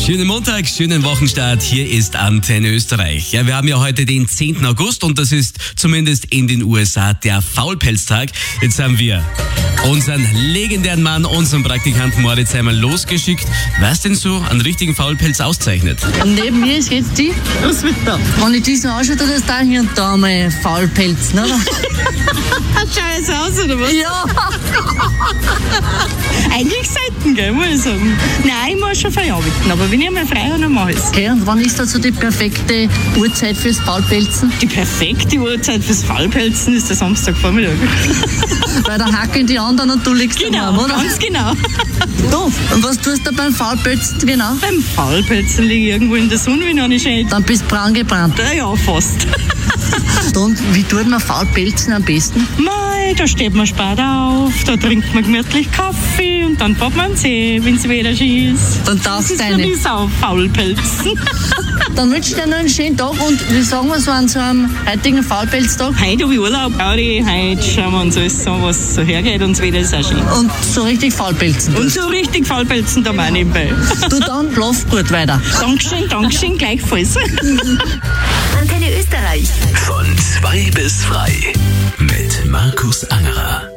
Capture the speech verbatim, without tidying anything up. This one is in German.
Schönen Montag, schönen Wochenstart. Hier ist Antenne Österreich. Ja, wir haben ja heute den zehnten August und das ist zumindest in den U S A der Faulpelztag. Jetzt haben wir unseren legendären Mann, unseren Praktikanten Moritz einmal losgeschickt. Was denn so einen richtigen Faulpelz auszeichnet? Neben mir ist jetzt die. Was wird da? Wenn ich die so anschaue, dann ist da hier und da mal Faulpelzen, oder? Scheiße aus, oder was? Ja. Eigentlich selten, gell, muss ich sagen. Nein, ich muss schon frei arbeiten, aber wenn ich einmal frei habe, dann mache ich es. Okay, und wann ist da so die perfekte Uhrzeit fürs Faulpelzen? Die perfekte Uhrzeit fürs Faulpelzen ist der Samstagvormittag. Weil da hacken die anderen und du liegst Genau, daheim, oder? ganz genau. Du, und was tust du beim Faulpelzen genau? Beim Faulpelzen liege ich irgendwo in der Sonne, wenn ich schön. Dann bist du braun gebrannt. Ja, ja, fast. Und wie tut man Faulpelzen am besten? Mei, da steht man spät auf, da trinkt man gemütlich Kaffee und dann fährt man an den See, wenn es wieder schön ist. Dann Das darfst ist du für deine. mich auch Faulpelzen. Dann wünsche ich dir noch einen schönen Tag und wie sagen wir so an so einem heutigen Faulpelztag? Heute habe ich Urlaub, Gaudi, heute schauen wir uns alles an, was so hergeht und das Wetter ist auch schön. Und so richtig Faulpelzen. Und so richtig Faulpelzen da mal nebenbei. Du dann, lauf gut weiter. Dankeschön, Dankeschön, gleichfalls. Antenne Österreich. Von zwei bis frei mit Markus Angerer.